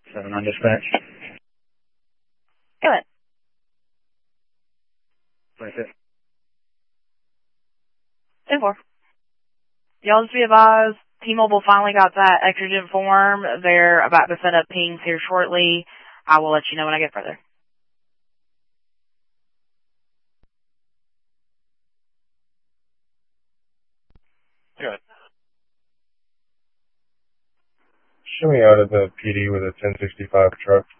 7 on dispatch. Go ahead. 25th. 10-4. Y'all just be advised, T-Mobile finally got that exigent form. They're about to set up pings here shortly. I will let you know when I get further. Good. Show me out of the PD with a 1065 truck.